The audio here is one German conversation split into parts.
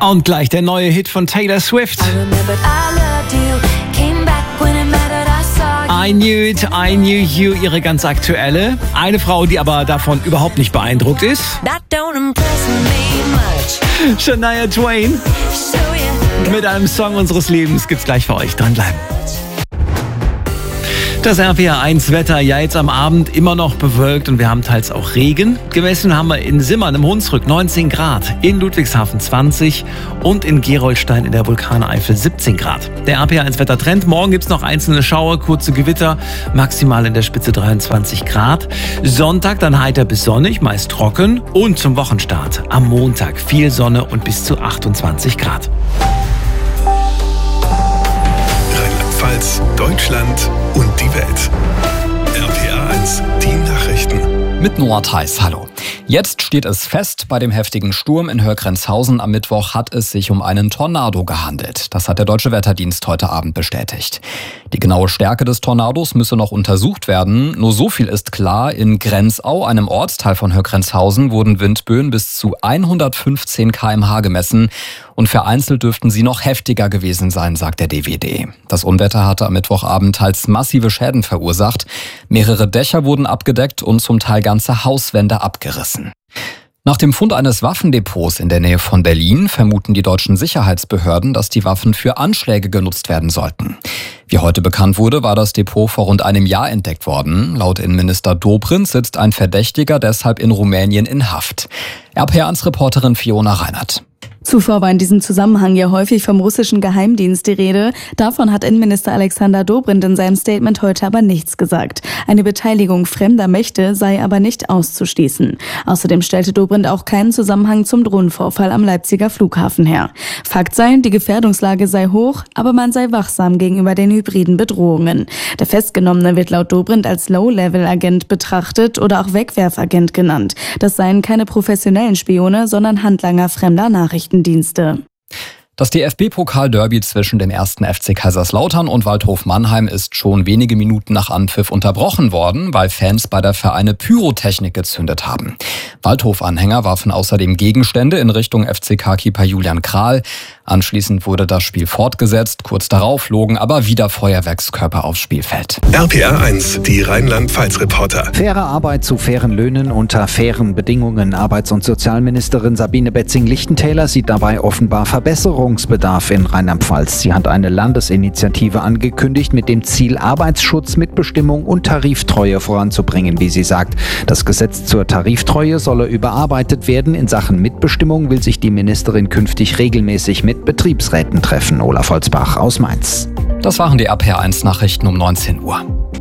Und gleich der neue Hit von Taylor Swift. I Knew You, ihre ganz aktuelle. Eine Frau, die aber davon überhaupt nicht beeindruckt ist. Shania Twain. Mit einem Song unseres Lebens gibt's gleich für euch. Dranbleiben. Das RPR1 Wetter, ja jetzt am Abend immer noch bewölkt und wir haben teils auch Regen. Gemessen haben wir in Simmern im Hunsrück 19 Grad, in Ludwigshafen 20 und in Gerolstein in der Vulkaneifel 17 Grad. Der RPR1 Wettertrend, morgen gibt's noch einzelne Schauer, kurze Gewitter, maximal in der Spitze 23 Grad. Sonntag dann heiter bis sonnig, meist trocken und zum Wochenstart am Montag viel Sonne und bis zu 28 Grad. Rheinland-Pfalz, Deutschland und die Welt. RPR1, die Nachrichten. Mit Noah Theis, hallo. Jetzt steht es fest, bei dem heftigen Sturm in Hörgrenzhausen am Mittwoch hat es sich um einen Tornado gehandelt. Das hat der Deutsche Wetterdienst heute Abend bestätigt. Die genaue Stärke des Tornados müsse noch untersucht werden. Nur so viel ist klar, in Grenzau, einem Ortsteil von Hörgrenzhausen, wurden Windböen bis zu 115 km/h gemessen. Und vereinzelt dürften sie noch heftiger gewesen sein, sagt der DWD. Das Unwetter hatte am Mittwochabend teils massive Schäden verursacht. Mehrere Dächer wurden abgedeckt und zum Teil ganze Hauswände abgerissen. Nach dem Fund eines Waffendepots in der Nähe von Berlin vermuten die deutschen Sicherheitsbehörden, dass die Waffen für Anschläge genutzt werden sollten. Wie heute bekannt wurde, war das Depot vor rund einem Jahr entdeckt worden. Laut Innenminister Dobrindt sitzt ein Verdächtiger deshalb in Rumänien in Haft. RPR1-Reporterin Fiona Reinert. Zuvor war in diesem Zusammenhang ja häufig vom russischen Geheimdienst die Rede. Davon hat Innenminister Alexander Dobrindt in seinem Statement heute aber nichts gesagt. Eine Beteiligung fremder Mächte sei aber nicht auszuschließen. Außerdem stellte Dobrindt auch keinen Zusammenhang zum Drohnenvorfall am Leipziger Flughafen her. Fakt sei, die Gefährdungslage sei hoch, aber man sei wachsam gegenüber den hybriden Bedrohungen. Der Festgenommene wird laut Dobrindt als Low-Level-Agent betrachtet oder auch Wegwerfagent genannt. Das seien keine professionellen Spione, sondern Handlanger fremder Nachrichtendienste. Das DFB-Pokal-Derby zwischen dem 1. FC Kaiserslautern und Waldhof Mannheim ist schon wenige Minuten nach Anpfiff unterbrochen worden, weil Fans beider Vereine Pyrotechnik gezündet haben. Waldhof-Anhänger warfen außerdem Gegenstände in Richtung FCK-Keeper Julian Krahl. Anschließend wurde das Spiel fortgesetzt. Kurz darauf flogen aber wieder Feuerwerkskörper aufs Spielfeld. RPR1, die Rheinland-Pfalz-Reporter. Faire Arbeit zu fairen Löhnen unter fairen Bedingungen. Arbeits- und Sozialministerin Sabine Betzing-Lichtentäler sieht dabei offenbar Verbesserungsbedarf in Rheinland-Pfalz. Sie hat eine Landesinitiative angekündigt mit dem Ziel, Arbeitsschutz, Mitbestimmung und Tariftreue voranzubringen, wie sie sagt. Das Gesetz zur Tariftreue solle überarbeitet werden. In Sachen Mitbestimmung will sich die Ministerin künftig regelmäßig mit Betriebsräten treffen. Olaf Holzbach aus Mainz. Das waren die RPR1-Nachrichten um 19 Uhr.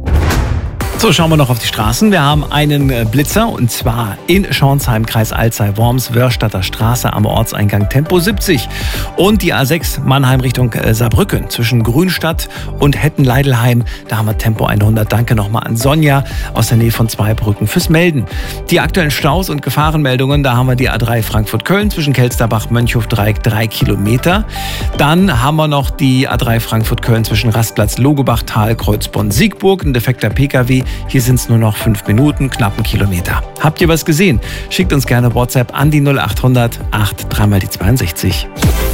So, schauen wir noch auf die Straßen. Wir haben einen Blitzer und zwar in Schornsheim, Kreis Alzey-Worms, Wörstadter Straße am Ortseingang Tempo 70. Und die A6 Mannheim Richtung Saarbrücken zwischen Grünstadt und Hetten-Leidelheim. Da haben wir Tempo 100. Danke nochmal an Sonja aus der Nähe von Zweibrücken fürs Melden. Die aktuellen Staus und Gefahrenmeldungen, da haben wir die A3 Frankfurt-Köln zwischen Kelsterbach-Mönchhof-Dreieck 3 Kilometer. Dann haben wir noch die A3 Frankfurt-Köln zwischen Rastplatz Logebach-Tal, Kreuzbonn-Siegburg. Ein defekter Pkw. Hier sind es nur noch 5 Minuten, knapp 1 Kilometer. Habt ihr was gesehen? Schickt uns gerne WhatsApp an die 0800 8 3 mal die 62.